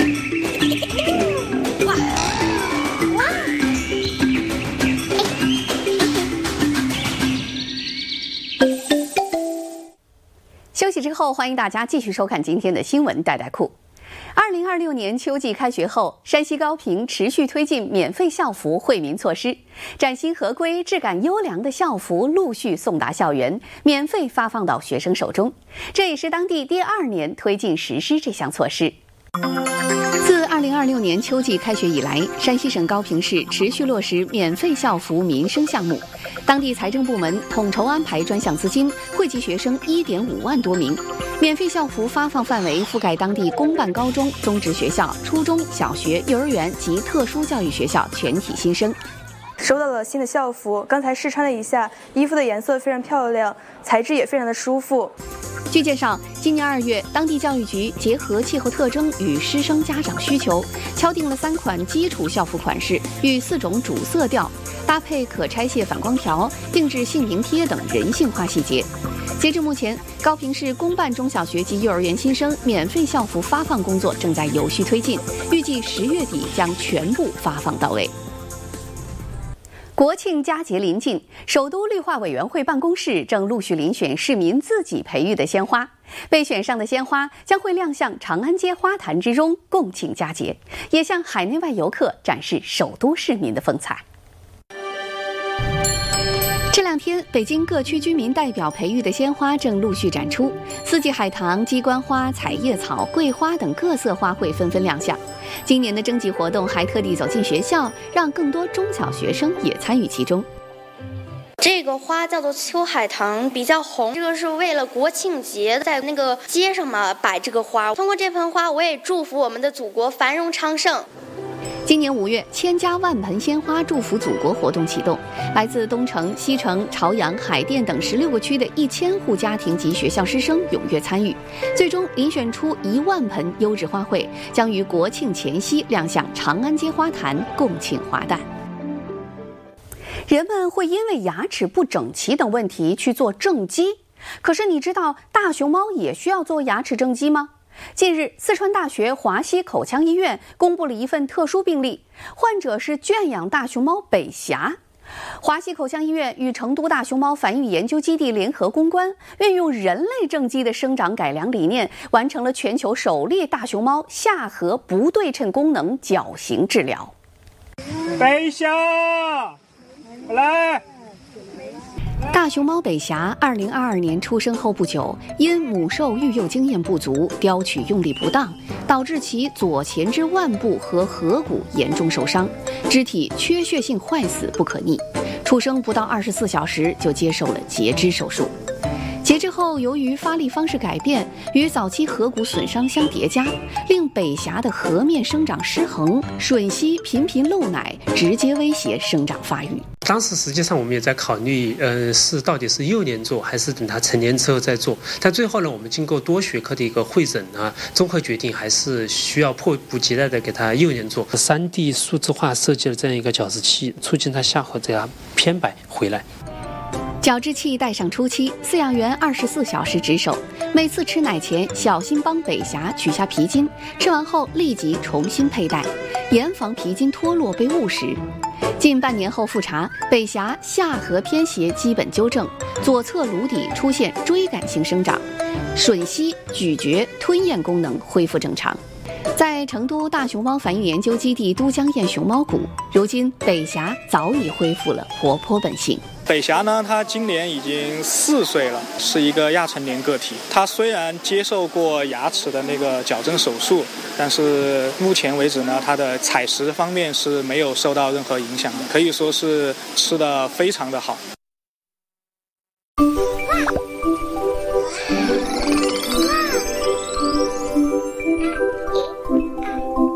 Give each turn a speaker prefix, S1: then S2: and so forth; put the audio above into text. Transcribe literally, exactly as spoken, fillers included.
S1: 休息之后，欢迎大家继续收看今天的新闻带带库。二零二六年秋季开学后，山西高平持续推进免费校服惠民措施，崭新合规、质感优良的校服陆续送达校园，免费发放到学生手中。这也是当地第二年推进实施这项措施。自二零二六年秋季开学以来，山西省高平市持续落实免费校服民生项目，当地财政部门统筹安排专项资金，惠及学生一点五万多名。免费校服发放范围覆盖当地公办高中、宗职学校、初中小学、幼儿园及特殊教育学校全体新生。
S2: 收到了新的校服，刚才试穿了一下，衣服的颜色非常漂亮，材质也非常的舒服。
S1: 据介绍，今年二月，当地教育局结合气候特征与师生家长需求，敲定了三款基础校服款式与四种主色调，搭配可拆卸反光条、定制姓名贴等人性化细节。截至目前，高平市公办中小学及幼儿园新生免费校服发放工作正在有序推进，预计十月底将全部发放到位。国庆佳节临近，首都绿化委员会办公室正陆续遴选市民自己培育的鲜花，被选上的鲜花将会亮相长安街花坛之中，共庆佳节，也向海内外游客展示首都市民的风采。这两天，北京各区居民代表培育的鲜花正陆续展出，四季海棠、鸡冠花、彩叶草、桂花等各色花卉纷纷亮相。今年的征集活动还特地走进学校，让更多中小学生也参与其中。
S3: 这个花叫做秋海棠，比较红。这个是为了国庆节在那个街上嘛摆这个花。通过这盆花，我也祝福我们的祖国繁荣昌盛。
S1: 今年五月，千家万盆鲜花祝福祖国活动启动，来自东城、西城、朝阳、海淀等十六个区的一千户家庭及学校师生踊跃参与，最终遴选出一万盆优质花卉，将于国庆前夕亮相长安街花坛，共庆华诞。人们会因为牙齿不整齐等问题去做正畸，可是你知道大熊猫也需要做牙齿正畸吗？近日，四川大学华西口腔医院公布了一份特殊病例，患者是圈养大熊猫北霞。华西口腔医院与成都大熊猫繁育研究基地联合攻关，运用人类正畸的生长改良理念，完成了全球首例大熊猫下颌不对称功能矫形治疗。
S4: 北霞，来。
S1: 大熊猫北霞二零二二年出生后不久，因母兽育幼经验不足，叼取用力不当，导致其左前肢腕部和颌骨严重受伤，肢体缺血性坏死不可逆。出生不到二十四小时就接受了截肢手术。截肢后，由于发力方式改变，与早期颌骨损伤相叠加，令北霞的颌面生长失衡，吮吸频频漏奶，直接威胁生长发育。
S5: 当时实际上我们也在考虑，呃，是到底是幼年做，还是等他成年之后再做。但最后呢，我们经过多学科的一个会诊呢，综合决定还是需要迫不及待的给他幼年做。三 D 数字化设计了这样一个矫治器，促进他下颌这样偏白回来。
S1: 矫治器戴上初期，饲养员二十四小时值守，每次吃奶前小心帮北霞取下皮筋，吃完后立即重新佩戴，严防皮筋脱落被误食。近半年后复查，北霞下颌偏斜基本纠正，左侧颅底出现锥杆性生长，吮吸、咀嚼、吞咽功能恢复正常。在成都大熊猫繁育研究基地都江堰熊猫谷，如今北霞早已恢复了活泼本性。
S4: 北霞呢，它今年已经四岁了，是一个亚成年个体。它虽然接受过牙齿的那个矫正手术，但是目前为止呢，它的采食方面是没有受到任何影响的，可以说是吃得非常的好。